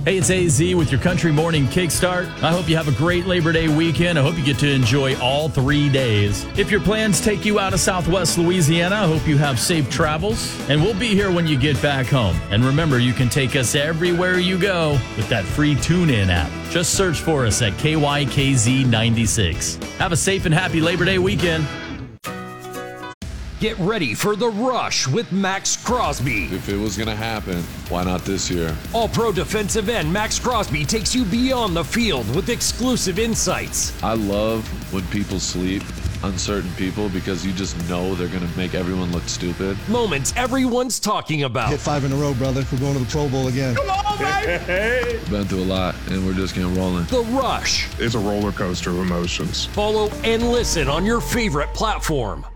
Hey, it's AZ with your Country Morning Kickstart. I hope you have a great Labor Day weekend. I hope you get to enjoy all 3 days. If your plans take you out of Southwest Louisiana, I hope you have safe travels. And we'll be here when you get back home. And remember, you can take us everywhere you go with that free TuneIn app. Just search for us at KYKZ96. Have a safe and happy Labor Day weekend. Get ready for The Rush with Max Crosby. If it was going to happen, why not this year? All-pro defensive end Max Crosby takes you beyond the field with exclusive insights. I love when people sleep on certain people because you just know they're going to make everyone look stupid. Moments everyone's talking about. Hit 5 in a row, brother. We're going to the Pro Bowl again. Come on, baby! Been through a lot, and we're just getting rolling. The Rush. It's a roller coaster of emotions. Follow and listen on your favorite platform.